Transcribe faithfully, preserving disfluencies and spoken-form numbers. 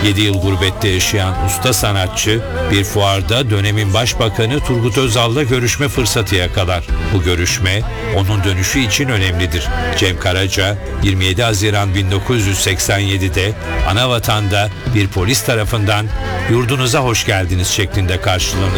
yedi yıl gurbette yaşayan usta sanatçı bir fuarda dönemin başbakanı Turgut Özal'la görüşme fırsatı yakalar. Bu görüşme onun dönüşü için önemlidir. Cem Karaca yirmi yedi Haziran bin dokuz yüz seksen yedi'de Anavatan'da bir polis tarafından "Yurdunuza hoş geldiniz" şeklinde karşılanır.